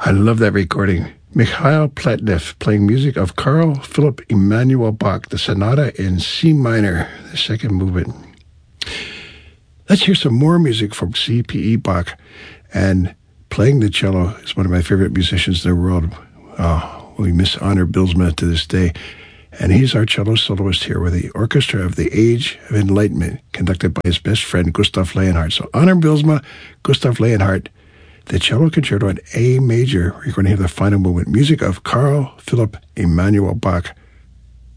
I love that recording. Mikhail Pletnev playing music of Carl Philipp Emanuel Bach, the Sonata in C minor, the second movement. Let's hear some more music from C.P.E. Bach. And playing the cello is one of my favorite musicians in the world. Oh, we miss Honor Bylsma to this day. And he's our cello soloist here with the Orchestra of the Age of Enlightenment, conducted by his best friend, Gustav Leonhardt. So Honor Bylsma, Gustav Leonhardt, the cello concerto in A major. We're going to hear the final movement. Music of Carl Philipp Emanuel Bach.